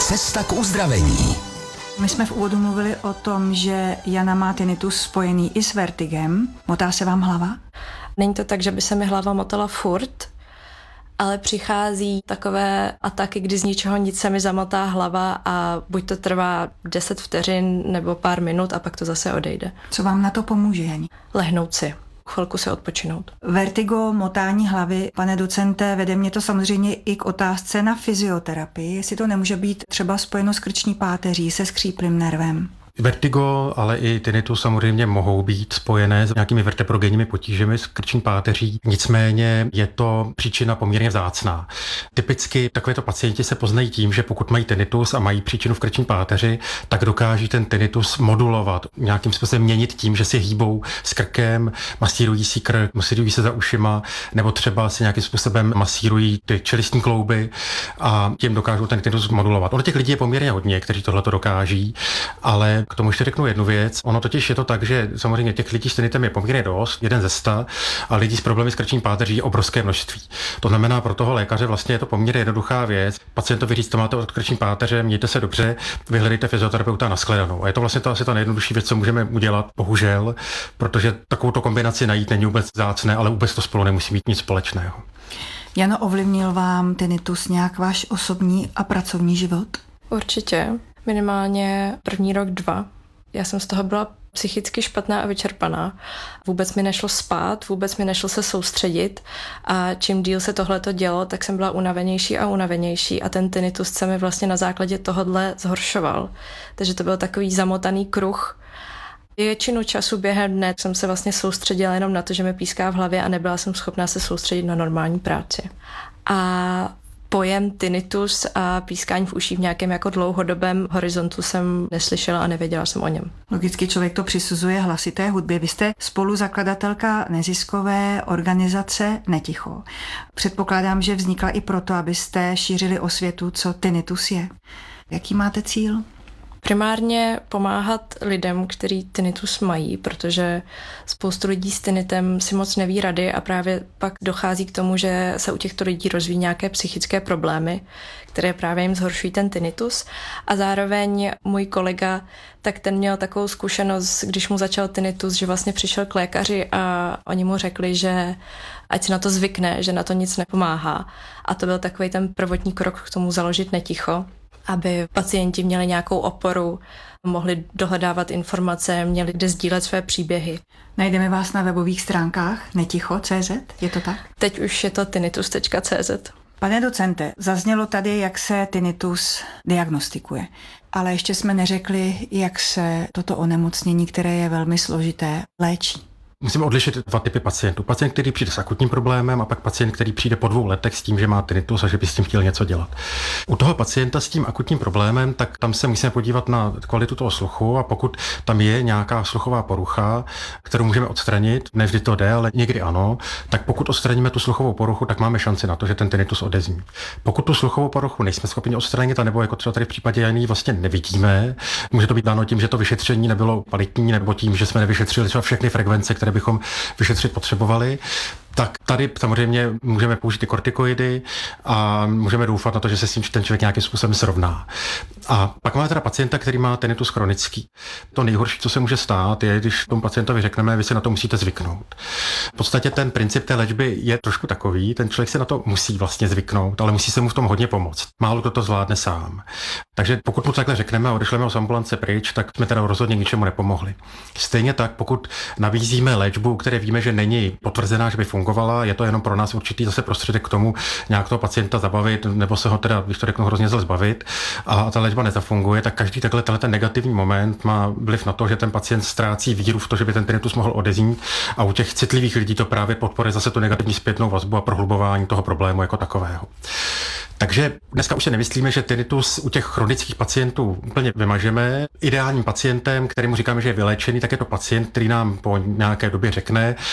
Cesta k uzdravení. My jsme v úvodu mluvili o tom, že Jana má tinnitus spojený i s vertigem. Motá se vám hlava? Není to tak, že by se mi hlava motala furt, ale přichází takové ataky, kdy z ničeho nic se mi zamotá hlava a buď to trvá 10 vteřin nebo pár minut a pak to zase odejde. Co vám na to pomůže, Jani? Lehnout si. Chvilku si odpočinout. Vertigo, motání hlavy, pane docente, vede mě to samozřejmě i k otázce na fyzioterapii, jestli to nemůže být třeba spojeno s krční páteří, se skříplým nervem. Vertigo, ale i tinnitus samozřejmě mohou být spojené s nějakými vertebrogenními potížemi s krční páteří. Nicméně je to příčina poměrně vzácná. Typicky takovéto pacienti se poznají tím, že pokud mají tinnitus a mají příčinu v krční páteři, tak dokáží ten tinnitus modulovat, nějakým způsobem měnit tím, že si hýbou s krkem, masírují si krk, masírují se za ušima, nebo třeba si nějakým způsobem masírují ty čelistní klouby a tím dokážou ten tinnitus modulovat. Ono těch lidí je poměrně hodně, kteří tohleto dokáží, ale k tomu ještě řeknu jednu věc. Ono totiž je to tak, že samozřejmě těch lidí s tinnitem je poměrně dost, 1 ze 100, a lidí s problémy s krční páteří je obrovské množství. To znamená, pro toho lékaře vlastně je to poměrně jednoduchá věc. Pacientovi říct, to máte od krční páteře, mějte se dobře, vyhledejte fyzioterapeuta na shledanou. A je to vlastně asi ta nejjednodušší věc, co můžeme udělat, bohužel, protože takovouto kombinaci najít není vůbec vzácné, ale vůbec to spolu nemusí mít nic společného. Jano, ovlivnil vám tinnitus nějak váš osobní a pracovní život? Určitě. Minimálně první rok, 2. Já jsem z toho byla psychicky špatná a vyčerpaná. Vůbec mi nešlo spát, vůbec mi nešlo se soustředit a čím díl se tohleto dělo, tak jsem byla unavenější a unavenější a ten tinnitus se mi vlastně na základě tohodle zhoršoval. Takže to byl takový zamotaný kruh. Většinu času během dne jsem se vlastně soustředila jenom na to, že mi píská v hlavě a nebyla jsem schopná se soustředit na normální práci. A pojem tinnitus a pískání v uších v nějakém jako dlouhodobém horizontu jsem neslyšela a nevěděla jsem o něm. Logicky člověk to přisuzuje hlasité hudbě. Vy jste spoluzakladatelka neziskové organizace Neticho. Předpokládám, že vznikla i proto, abyste šířili osvětu, co tinnitus je. Jaký máte cíl? Primárně pomáhat lidem, kteří tinnitus mají, protože spoustu lidí s tinnitem si moc neví rady a právě pak dochází k tomu, že se u těchto lidí rozvíjí nějaké psychické problémy, které právě jim zhoršují ten tinnitus. A zároveň můj kolega, tak ten měl takovou zkušenost, když mu začal tinnitus, že vlastně přišel k lékaři a oni mu řekli, že ať si na to zvykne, že na to nic nepomáhá. A to byl takový ten prvotní krok k tomu založit Neticho, aby pacienti měli nějakou oporu, mohli dohledávat informace, měli kde sdílet své příběhy. Najdeme vás na webových stránkách neticho.cz, je to tak? Teď už je to tinnitus.cz. Pane docente, zaznělo tady, jak se tinnitus diagnostikuje, ale ještě jsme neřekli, jak se toto onemocnění, které je velmi složité, léčí. Musíme odlišit 2 typy pacientů. Pacient, který přijde s akutním problémem a pak pacient, který přijde po 2 letech s tím, že má tinnitus a že by s tím chtěl něco dělat. U toho pacienta s tím akutním problémem, tak tam se musíme podívat na kvalitu toho sluchu a pokud tam je nějaká sluchová porucha, kterou můžeme odstranit, ne vždy to jde, ale někdy ano, tak pokud odstraníme tu sluchovou poruchu, tak máme šanci na to, že ten tinnitus odezní. Pokud tu sluchovou poruchu nejsme schopni odstranit, nebo jako třeba tady v případě Jany vlastně nevidíme, může to být dáno tím, že to vyšetření nebylo kvalitní, nebo tím, že jsme nevyšetřili třeba všechny frekvence, které bychom vyšetřit potřebovali, tak tady samozřejmě můžeme použít i kortikoidy a můžeme doufat na to, že se s tím ten člověk nějakým způsobem srovná. A pak máme teda pacienta, který má tinnitus chronický. To nejhorší, co se může stát, je, když tomu pacientovi řekneme, vy si na to musíte zvyknout. V podstatě ten princip té léčby je trošku takový, ten člověk se na to musí vlastně zvyknout, ale musí se mu v tom hodně pomoct. Málo kdo to zvládne sám. Takže pokud mu takhle řekneme a odešleme ho z ambulance pryč, tak jsme teda rozhodně ničemu nepomohli. Stejně tak, pokud nabízíme léčbu, které víme, že není potvrzená, že by fungovala, je to jenom pro nás určitý zase prostředek k tomu nějak toho pacienta zabavit, nebo se ho teda, když to řeknu, hrozně zle zbavit a ta léčba nezafunguje, tak každý ten negativní moment má vliv na to, že ten pacient ztrácí víru v to, že by ten tinnitus mohl odeznít a u těch citlivých lidí to právě podporuje zase tu negativní zpětnou vazbu a prohlubování toho problému jako takového. Takže dneska už si nemyslíme, že tinnitus u těch chronických pacientů úplně vymažeme. Ideálním pacientem, kterému říkáme, že je vyléčený, tak je to pacient, který nám po nějaké době řekne,